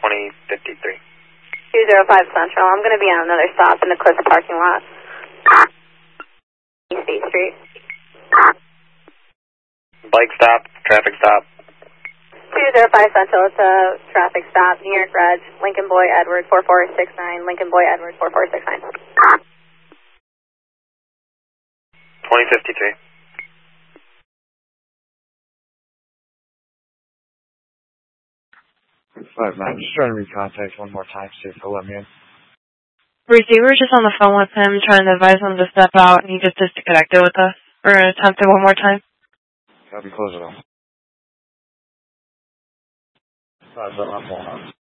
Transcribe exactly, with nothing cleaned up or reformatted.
twenty fifty-three. two zero five Central. I'm going to be on another stop in the Cliffs parking lot. East eighth Street. Bike stop, traffic stop. two zero five Central, it's a traffic stop. New York Reg, Lincoln Boy Edward four four six nine, Lincoln Boy Edward four four six nine. twenty fifty-three. Five nine. Just trying to recontact one more time, see if he'll let me in. Receiver just on the phone with him, trying to advise him to step out, and he just disconnected with us. We're going to attempt it one more time. Copy, close it off. Five, but not full house.